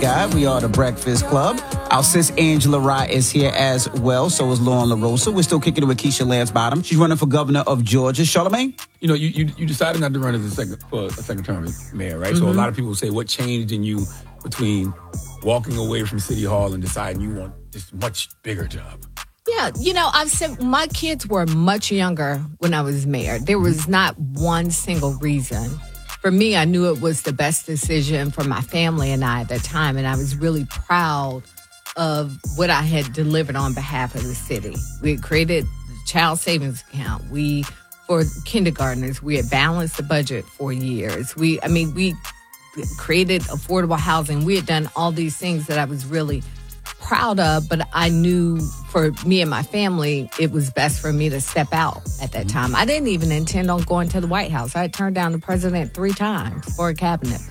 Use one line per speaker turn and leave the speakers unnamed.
God, we are the Breakfast Club. Our sis Angela Rye is here as well. So is Lauren LaRosa. We're still kicking it with Keisha Lance-Bottom. She's running for governor of Georgia. Charlamagne?
You decided not to run as a second term as mayor, right? So a lot of people say, what changed in you between walking away from City Hall and deciding you want this much bigger job?
Yeah, I've said my kids were much younger when I was mayor. There was not one single reason. For me, I knew it was the best decision for my family and I at that time, and I was really proud of what I had delivered on behalf of the city. We had created the child savings account. For kindergartners, we had balanced the budget for years. We created affordable housing. We had done all these things that I was really proud of, but I knew for me and my family, it was best for me to step out at that time. I didn't even intend on going to the White House. I had turned down the president 3 times for a cabinet